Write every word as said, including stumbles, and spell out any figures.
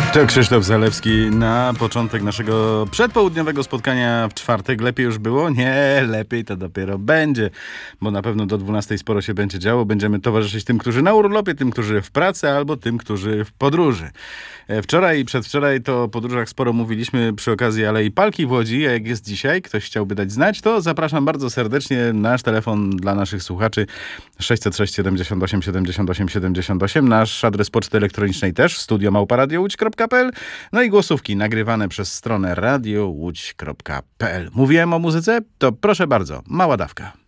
To Krzysztof Zalewski na początek naszego przedpołudniowego spotkania w czwartek. Lepiej już było? Nie, lepiej to dopiero będzie, bo na pewno do dwunastej sporo się będzie działo. Będziemy towarzyszyć tym, którzy na urlopie, tym, którzy w pracy, albo tym, którzy w podróży. Wczoraj i przedwczoraj to o podróżach sporo mówiliśmy przy okazji Alei Palki w Łodzi, a jak jest dzisiaj, ktoś chciałby dać znać, to zapraszam bardzo serdecznie. Nasz telefon dla naszych słuchaczy sześćset sześć siedemdziesiąt osiem siedemdziesiąt osiem siedemdziesiąt osiem. Nasz adres poczty elektronicznej też studio małpa radio łódź kropka p l. No i głosówki nagrywane przez stronę radio łódź kropka p l. Mówiłem o muzyce? To proszę bardzo, mała dawka.